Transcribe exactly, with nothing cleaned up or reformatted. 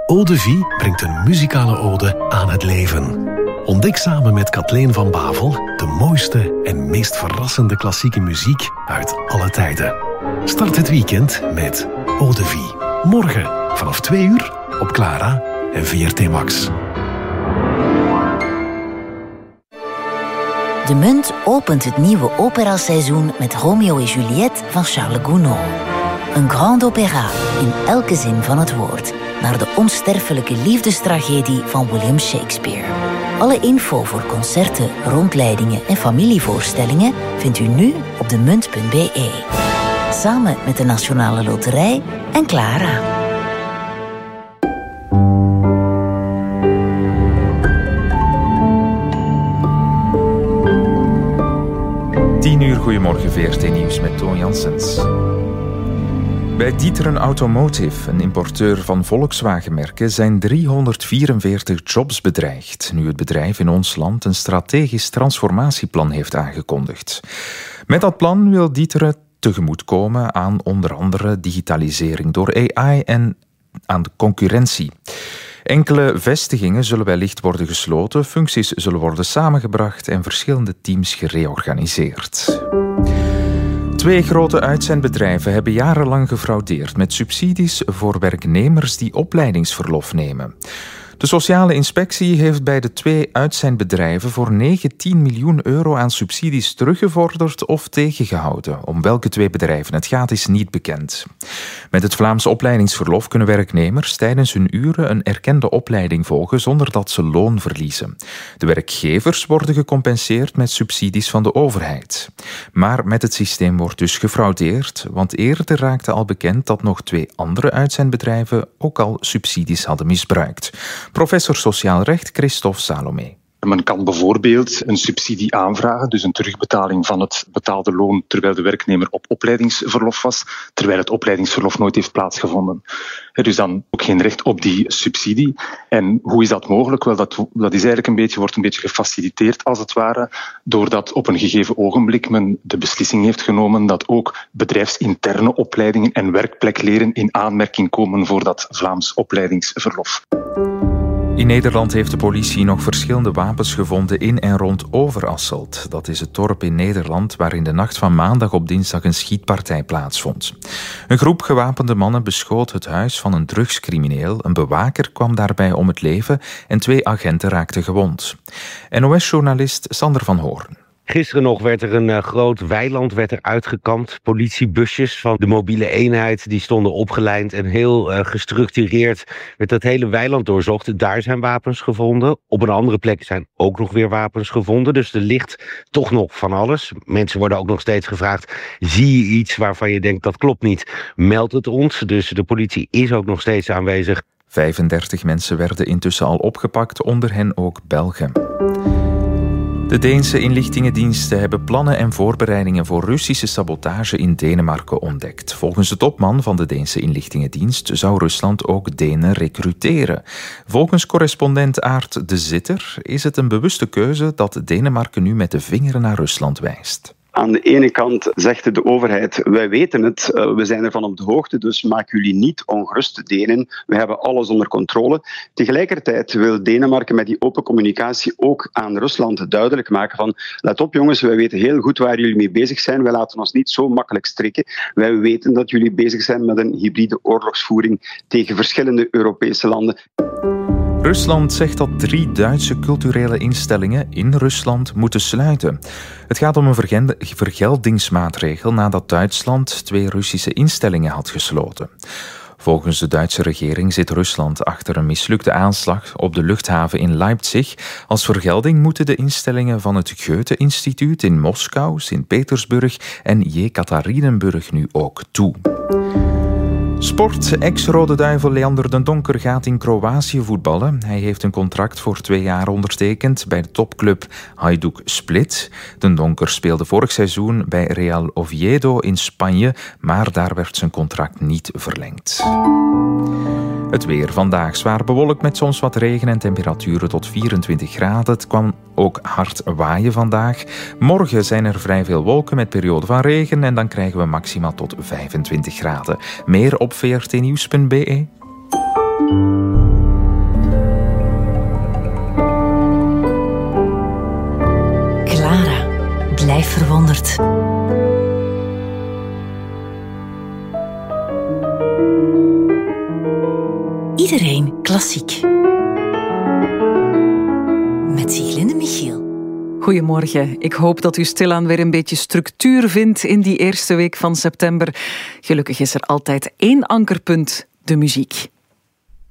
Eau de Vie brengt een muzikale ode aan het leven. Ontdek samen met Kathleen van Bavel de mooiste en meest verrassende klassieke muziek uit alle tijden. Start het weekend met Eau de Vie. Morgen vanaf twee uur op Clara en V R T Max. De Munt opent het nieuwe operaseizoen met Romeo en Juliette van Charles Gounod. Een grand opéra in elke zin van het woord, naar de onsterfelijke liefdestragedie van William Shakespeare. Alle info voor concerten, rondleidingen en familievoorstellingen vindt u nu op de munt punt b e. Samen met de Nationale Loterij en Clara. tien uur, goedemorgen, V R T Nieuws met Toon Janssens. Bij D'Ieteren Automotive, een importeur van Volkswagen-merken, zijn driehonderdvierenveertig jobs bedreigd, nu het bedrijf in ons land een strategisch transformatieplan heeft aangekondigd. Met dat plan wil D'Ieteren tegemoetkomen aan onder andere digitalisering door A I en aan de concurrentie. Enkele vestigingen zullen wellicht worden gesloten, functies zullen worden samengebracht en verschillende teams gereorganiseerd. Twee grote uitzendbedrijven hebben jarenlang gefraudeerd met subsidies voor werknemers die opleidingsverlof nemen. De sociale inspectie heeft bij de twee uitzendbedrijven voor negentien miljoen euro aan subsidies teruggevorderd of tegengehouden. Om welke twee bedrijven het gaat is niet bekend. Met het Vlaams opleidingsverlof kunnen werknemers tijdens hun uren een erkende opleiding volgen zonder dat ze loon verliezen. De werkgevers worden gecompenseerd met subsidies van de overheid. Maar met het systeem wordt dus gefraudeerd, want eerder raakte al bekend dat nog twee andere uitzendbedrijven ook al subsidies hadden misbruikt. Professor Sociaal Recht Christophe Salomé. Men kan bijvoorbeeld een subsidie aanvragen, dus een terugbetaling van het betaalde loon terwijl de werknemer op opleidingsverlof was, terwijl het opleidingsverlof nooit heeft plaatsgevonden. Er is dan ook geen recht op die subsidie. En hoe is dat mogelijk? Wel, dat, dat is eigenlijk een beetje, wordt een beetje gefaciliteerd als het ware, doordat op een gegeven ogenblik men de beslissing heeft genomen dat ook bedrijfsinterne opleidingen en werkplekleren in aanmerking komen voor dat Vlaams opleidingsverlof. In Nederland heeft de politie nog verschillende wapens gevonden in en rond Overasselt. Dat is het dorp in Nederland waar in de nacht van maandag op dinsdag een schietpartij plaatsvond. Een groep gewapende mannen beschoot het huis van een drugscrimineel. Een bewaker kwam daarbij om het leven en twee agenten raakten gewond. N O S-journalist Sander van Hoorn. Gisteren nog werd er een uh, groot weiland werd er uitgekampt. Politiebusjes van de mobiele eenheid die stonden opgelijnd en heel uh, gestructureerd werd dat hele weiland doorzocht. Daar zijn wapens gevonden. Op een andere plek zijn ook nog weer wapens gevonden. Dus er ligt toch nog van alles. Mensen worden ook nog steeds gevraagd, zie je iets waarvan je denkt dat klopt niet? Meld het ons. Dus de politie is ook nog steeds aanwezig. vijfendertig mensen werden intussen al opgepakt, onder hen ook Belgen. De Deense inlichtingendiensten hebben plannen en voorbereidingen voor Russische sabotage in Denemarken ontdekt. Volgens de topman van de Deense inlichtingendienst zou Rusland ook Denen recruteren. Volgens correspondent Aart de Zitter is het een bewuste keuze dat Denemarken nu met de vinger naar Rusland wijst. Aan de ene kant zegt de overheid, wij weten het, we zijn ervan op de hoogte, dus maak jullie niet ongerust, Denen. We hebben alles onder controle. Tegelijkertijd wil Denemarken met die open communicatie ook aan Rusland duidelijk maken van, let op jongens, wij weten heel goed waar jullie mee bezig zijn. Wij laten ons niet zo makkelijk strikken. Wij weten dat jullie bezig zijn met een hybride oorlogsvoering tegen verschillende Europese landen. Rusland zegt dat drie Duitse culturele instellingen in Rusland moeten sluiten. Het gaat om een vergeldingsmaatregel nadat Duitsland twee Russische instellingen had gesloten. Volgens de Duitse regering zit Rusland achter een mislukte aanslag op de luchthaven in Leipzig. Als vergelding moeten de instellingen van het Goethe-instituut in Moskou, Sint-Petersburg en Jekaterinenburg nu ook toe. Sport. Ex-Rode Duivel Leander den Donker gaat in Kroatië voetballen. Hij heeft een contract voor twee jaar ondertekend bij de topclub Hajduk Split. Den Donker speelde vorig seizoen bij Real Oviedo in Spanje, maar daar werd zijn contract niet verlengd. Het weer vandaag zwaar bewolkt met soms wat regen en temperaturen tot vierentwintig graden. Het kwam ook hard waaien vandaag. Morgen zijn er vrij veel wolken met perioden van regen en dan krijgen we maxima tot vijfentwintig graden. Meer op v r t nieuws punt b e. blijf verwonderd. Iedereen klassiek. Met Sieglinde Michiel. Goedemorgen. Ik hoop dat u stilaan weer een beetje structuur vindt in die eerste week van september. Gelukkig is er altijd één ankerpunt, de muziek.